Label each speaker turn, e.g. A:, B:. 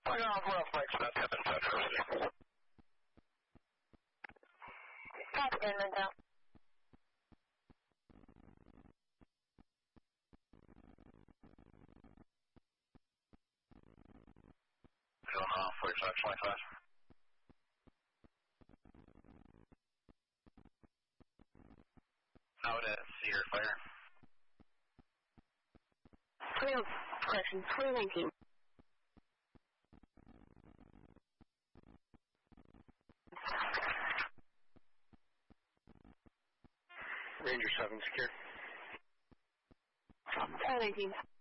A: Fire off, well, flex, that's happened, Central.
B: Copy, Raymond down.
A: Going off, flex, 25. How to see your fire?
B: Correction, 2019.
A: Ranger 7 secure.
B: 2019.